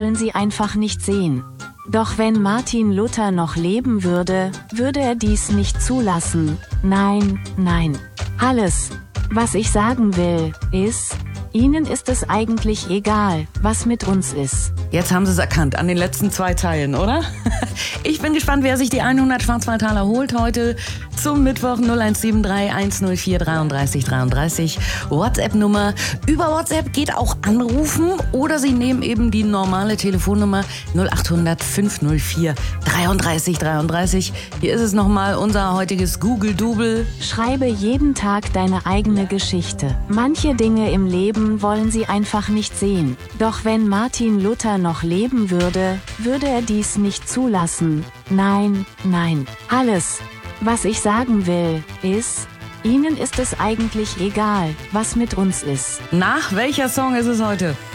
wollen sie einfach nicht sehen. Doch wenn Martin Luther noch leben würde, würde er dies nicht zulassen. Nein, nein. Alles, was ich sagen will, ist, ihnen ist es eigentlich egal, was mit uns ist. Jetzt haben sie es erkannt, an den letzten 2 Zeilen, oder? Ich bin gespannt, wer sich die 100 Schwarzwaldtaler holt heute zum Mittwoch 0173 104 33 33. WhatsApp-Nummer. Über WhatsApp geht auch anrufen oder Sie nehmen eben die normale Telefonnummer 0800 504 33 33. Hier ist es nochmal unser heutiges Google-Double. Schreibe jeden Tag deine eigene Geschichte. Manche Dinge im Leben wollen sie einfach nicht sehen. Doch wenn Martin Luther noch leben würde, würde er dies nicht zulassen. Nein, nein. Alles, was ich sagen will, ist, ihnen ist es eigentlich egal, was mit uns ist. Nach welcher Song ist es heute?